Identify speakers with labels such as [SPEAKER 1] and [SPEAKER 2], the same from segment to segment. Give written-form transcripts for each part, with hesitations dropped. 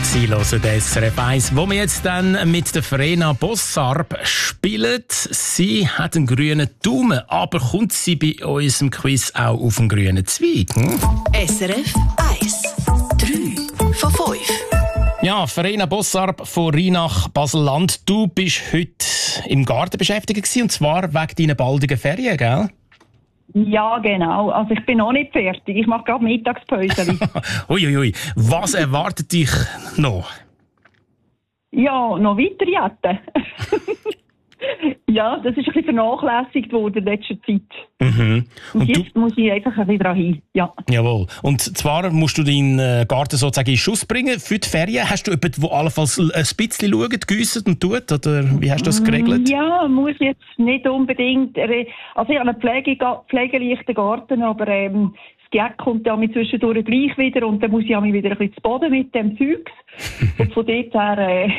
[SPEAKER 1] Sie hören das SRF 1, wo wir jetzt dann mit der Verena Bossarb spielen. Sie hat einen grünen Daumen, aber kommt sie bei unserem Quiz auch auf einen grünen Zweig?
[SPEAKER 2] SRF 1, 3 von 5.
[SPEAKER 1] Ja, Verena Bossarb von Rheinach Basel-Land. Du bist heute im Garten beschäftigt gewesen, und zwar wegen deiner baldigen Ferien, gell?
[SPEAKER 3] Ja, genau. Also ich bin noch nicht fertig. Ich mache gerade Mittagspause.
[SPEAKER 1] Uiuiui. Was erwartet dich noch?
[SPEAKER 3] Ja, noch weiter jatten. Ja, das ist ein bisschen vernachlässigt worden in letzter Zeit.
[SPEAKER 1] Mhm.
[SPEAKER 3] Und jetzt muss ich einfach ein bisschen dran hin. Ja.
[SPEAKER 1] Jawohl. Und zwar musst du deinen Garten sozusagen in Schuss bringen für die Ferien. Hast du jemanden, der allenfalls ein bisschen schaut, gießt und tut? Oder wie hast du das geregelt?
[SPEAKER 3] Ja, muss jetzt nicht unbedingt. Also ich habe einen pflegeleichten Garten, aber das Geld kommt ja mit zwischendurch gleich wieder und dann muss ich mich wieder ein bisschen zu Boden mit dem Zeugs. Und von dort her,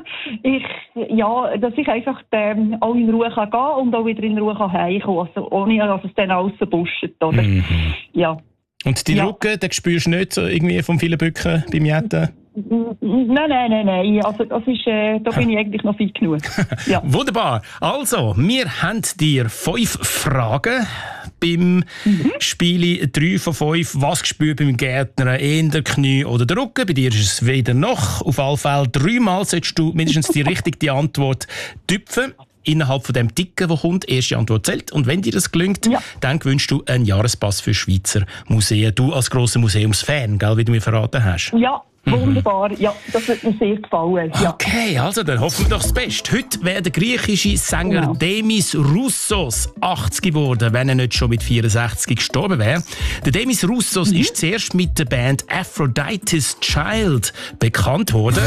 [SPEAKER 3] dass ich einfach auch in Ruhe gehen kann und auch wieder in Ruhe heimkommen kann, also ohne dass es dann alles so buscht, oder?
[SPEAKER 1] Mhm.
[SPEAKER 3] Ja.
[SPEAKER 1] Und die Rücken, den spürst du nicht so irgendwie vom vielen Bücken beim Jetten?
[SPEAKER 3] Nein. Also, das ist, da bin ich eigentlich noch fit genug. Ja.
[SPEAKER 1] Wunderbar. Also, wir haben dir 5 Fragen beim Spiel 3 von 5. Was spürt beim Gärtner? Eher der Knie oder der Rücken? Bei dir ist es weder noch. Auf alle Fälle 3-mal solltest du mindestens die richtige Antwort tüpfen. Innerhalb von dem Ticken, der kommt, erste Antwort zählt. Und wenn dir das gelingt, dann gewünscht du einen Jahrespass für Schweizer Museen. Du als grosser Museumsfan, gell, wie du mir verraten hast.
[SPEAKER 3] Ja. Wunderbar, ja, das wird mir sehr gefallen. Ja.
[SPEAKER 1] Okay, also dann hoffen wir doch das Beste. Heute wäre der griechische Sänger Demis Roussos 80 geworden, wenn er nicht schon mit 64 gestorben wäre. Der Demis Roussos ist zuerst mit der Band Aphrodite's Child bekannt worden.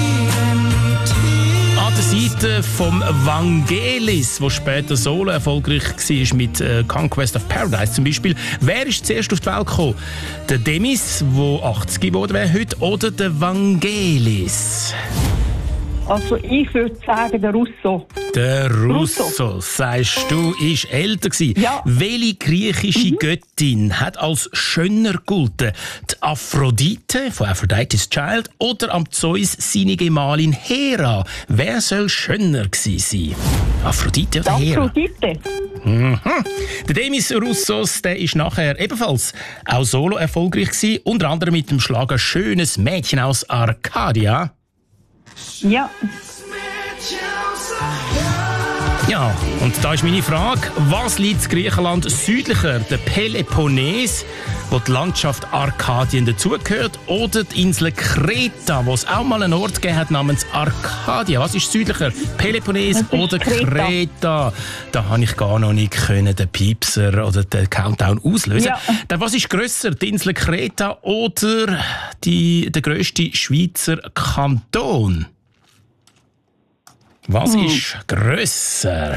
[SPEAKER 1] An der Seite vom Vangelis, der später solo erfolgreich war mit Conquest of Paradise zum Beispiel. Wer ist zuerst auf die Welt gekommen? Der Demis, der 80 geworden wäre heute, oder der Vangelis?
[SPEAKER 3] Also ich würde sagen, der Russo.
[SPEAKER 1] Der Russo, sagst du, ist älter gewesen.
[SPEAKER 3] Ja.
[SPEAKER 1] Welche griechische Göttin hat als schöner gegolten? Die Aphrodite von Aphrodite's Child oder am Zeus seine Gemahlin Hera? Wer soll schöner gewesen sein? Aphrodite oder Hera?
[SPEAKER 3] Aphrodite.
[SPEAKER 1] Der Demis Roussos, der ist nachher ebenfalls auch solo erfolgreich gewesen, unter anderem mit dem Schlager «Schönes Mädchen aus Arcadia».
[SPEAKER 3] Ja.
[SPEAKER 1] Ja, und da ist meine Frage, was liegt in Griechenland südlicher? Der Peloponnes, wo die Landschaft Arkadien dazugehört, oder die Insel Kreta, wo es auch mal einen Ort gegeben hat namens Arcadia? Was ist südlicher? Peloponnes oder Kreta? Da habe ich gar noch nicht können, den Piepser oder den Countdown auslösen.
[SPEAKER 3] Ja.
[SPEAKER 1] Dann, was ist grösser, die Insel Kreta oder der grösste Schweizer Kanton? Was ist grösser?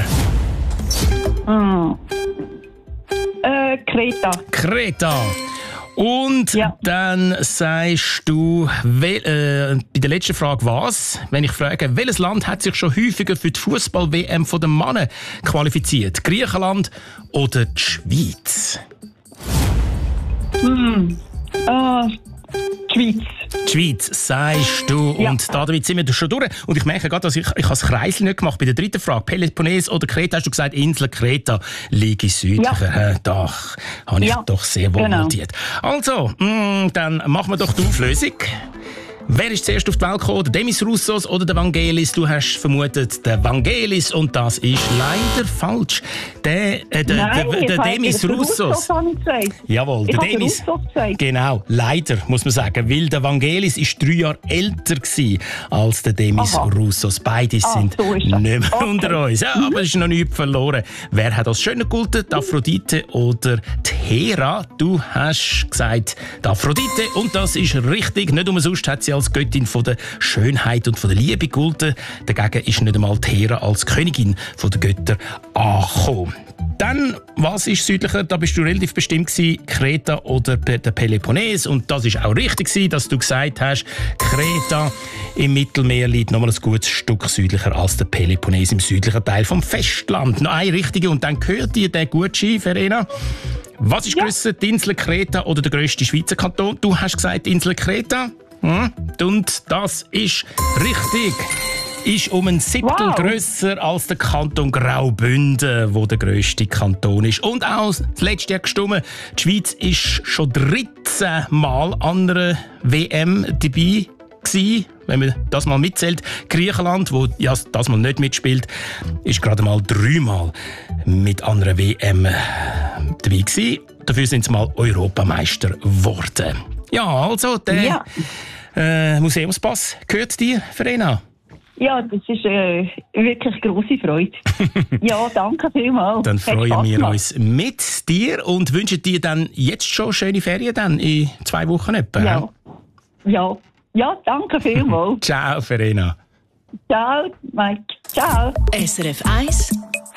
[SPEAKER 3] Kreta.
[SPEAKER 1] Kreta. Und dann sagst du, bei der letzten Frage was? Wenn ich frage, welches Land hat sich schon häufiger für die Fußball-WM von den Männern qualifiziert? Griechenland oder die Schweiz?
[SPEAKER 3] Die Schweiz.
[SPEAKER 1] Die Schweiz, sagst du.
[SPEAKER 3] Ja.
[SPEAKER 1] Und damit sind wir schon durch. Und ich merke gerade, dass ich das Kreisel nicht gemacht. Bei der dritten Frage, Peloponnes oder Kreta, hast du gesagt, Insel Kreta liege südlicher. Ja. Doch, habe ich doch sehr wohl notiert. Also, dann machen wir doch die Auflösung. Wer ist zuerst auf die Welt gekommen? Der Demis Roussos oder der Vangelis? Du hast vermutet, der Vangelis, und das ist leider falsch. Der Demis Roussos. Jawohl, der Demis. Genau, leider muss man sagen, weil der Vangelis ist 3 Jahre älter gewesen als der Demis Roussos. Beide sind
[SPEAKER 3] so
[SPEAKER 1] nicht mehr unter uns. Ja, aber es ist noch nichts verloren. Wer hat als schöner gegolten? Die Aphrodite oder die Hera? Du hast gesagt, die Aphrodite, und das ist richtig. Nicht umsonst hat sie als Göttin von der Schönheit und von der Liebe gegolten. Dagegen ist nicht einmal die Hera als Königin von der Götter angekommen. Dann, was ist südlicher? Da bist du relativ bestimmt gewesen, Kreta oder der Peloponnes. Und das ist auch richtig gewesen, dass du gesagt hast, Kreta im Mittelmeer liegt nochmal ein gutes Stück südlicher als der Peloponnes im südlichen Teil vom Festland. Noch eine richtige, und dann gehört dir der gut Ski, Verena. Was ist grösser, die Insel Kreta oder der grösste Schweizer Kanton? Du hast gesagt, die Insel Kreta. Und das ist richtig. Ist um ein Siebtel grösser als der Kanton Graubünden, wo der grösste Kanton ist. Und auch das letzte Jahr gestimmt, die Schweiz ist schon 13 Mal an einer WM dabei gewesen, wenn man das mal mitzählt. Griechenland, wo ja das mal nicht mitspielt, ist gerade mal 3 Mal mit an einer WM dabei gewesen. Dafür sind sie mal Europameister geworden. Ja, also der Museumspass gehört dir, Verena?
[SPEAKER 3] Ja, das ist wirklich grosse Freude. Ja, danke vielmals.
[SPEAKER 1] Dann freuen wir uns mit dir und wünschen dir dann jetzt schon schöne Ferien dann in 2 Wochen etwa.
[SPEAKER 3] Ja, danke vielmals.
[SPEAKER 1] Ciao, Verena.
[SPEAKER 3] Ciao, Mike. Ciao.
[SPEAKER 2] SRF 1